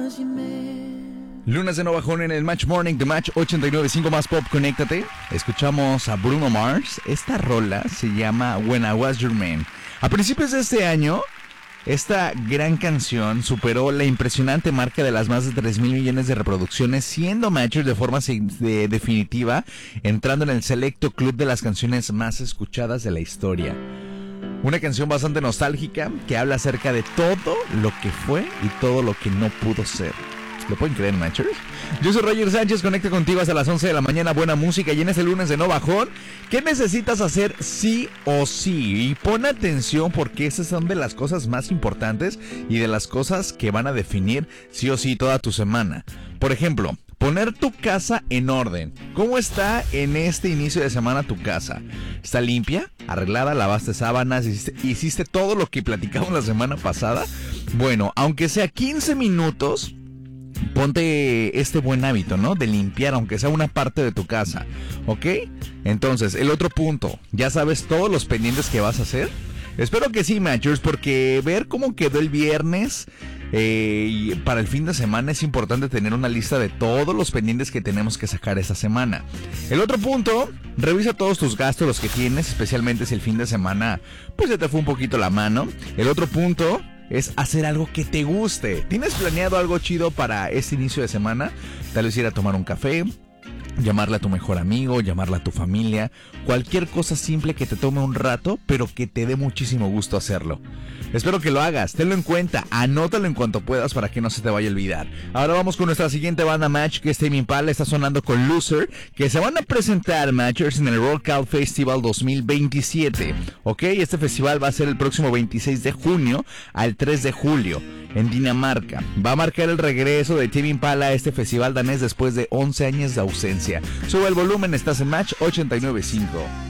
Lunes de Nueva Bajón en el Match Morning de Match 89.5 más Pop, conéctate. Escuchamos a Bruno Mars. Esta rola se llama When I Was Your Man. A principios de este año, esta gran canción superó la impresionante marca de las más de 3,000 millones de reproducciones, siendo Matcher de forma definitiva, entrando en el selecto club de las canciones más escuchadas de la historia. Una canción bastante nostálgica que habla acerca de todo lo que fue y todo lo que no pudo ser. ¿Lo pueden creer, Matchers? Yo soy Roger Sánchez, conecto contigo hasta las 11 de la mañana, buena música, y en este lunes de No Bajón, ¿qué necesitas hacer sí o sí? Y pon atención porque esas son de las cosas más importantes y de las cosas que van a definir sí o sí toda tu semana. Por ejemplo, poner tu casa en orden. ¿Cómo está en este inicio de semana tu casa? ¿Está limpia? ¿Arreglada? ¿Lavaste sábanas? ¿Hiciste todo lo que platicamos la semana pasada? Bueno, aunque sea 15 minutos... ponte este buen hábito, ¿no? De limpiar, aunque sea una parte de tu casa, ¿ok? Entonces, el otro punto, ¿ya sabes todos los pendientes que vas a hacer? Espero que sí, Matchers, porque ver cómo quedó el viernes y para el fin de semana es importante tener una lista de todos los pendientes que tenemos que sacar esta semana. El otro punto, revisa todos tus gastos, los que tienes, especialmente si el fin de semana pues se te fue un poquito la mano. El otro punto es hacer algo que te guste. ¿Tienes planeado algo chido para este inicio de semana? Tal vez ir a tomar un café, llamarle a tu mejor amigo, llamarle a tu familia, cualquier cosa simple que te tome un rato, pero que te dé muchísimo gusto hacerlo. Espero que lo hagas, tenlo en cuenta, anótalo en cuanto puedas para que no se te vaya a olvidar. Ahora vamos con nuestra siguiente banda, Match, que es Tame Impala, está sonando con Loser, que se van a presentar, Matchers, en el Rock Out Festival 2027. Ok, este festival va a ser el próximo 26 de junio al 3 de julio. En Dinamarca. Va a marcar el regreso de Tame Impala a este festival danés después de 11 años de ausencia. Sube el volumen, estás en Match 89.5.